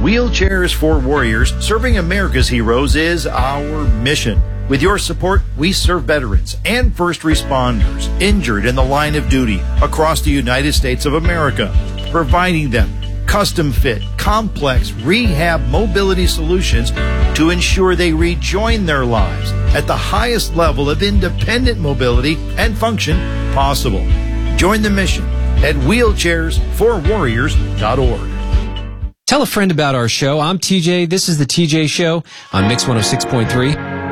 Wheelchairs for Warriors, serving America's heroes is our mission. With your support, we serve veterans and first responders injured in the line of duty across the United States of America, providing them custom-fit, complex rehab mobility solutions to ensure they rejoin their lives at the highest level of independent mobility and function possible. Join the mission at wheelchairsforwarriors.org. Tell a friend about our show. I'm TJ. This is the TJ Show on Mix 106.3.